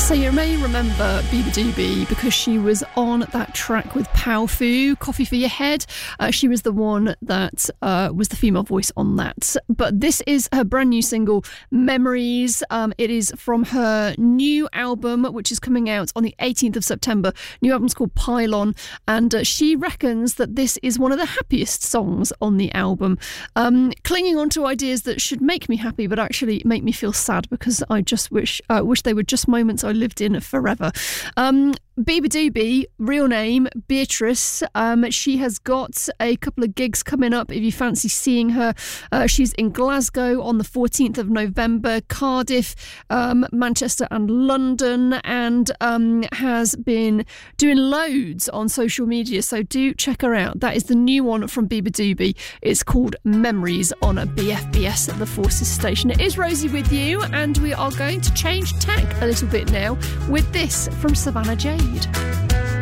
So you may remember Beabadoobee because she was on that track with Powfu, Coffee for Your Head. She was the one that was the female voice on that. But this is her brand new single, Memories. It is from her new album, which is coming out on the 18th of September. New album's called Pylon, and she reckons that this is one of the happiest songs on the album. Clinging on to ideas that should make me happy, but actually make me feel sad because I just wish they were just moments I lived in forever. Beabadoobee, real name Beatrice. She has got a couple of gigs coming up if you fancy seeing her. She's in Glasgow on the 14th of November, Cardiff, Manchester and London, and has been doing loads on social media, so do check her out. That is the new one from Beabadoobee. It's called Memories on a BFBS at the Forces station. It is Rosie with you, and we are going to change tack a little bit now with this from Savannah Jade.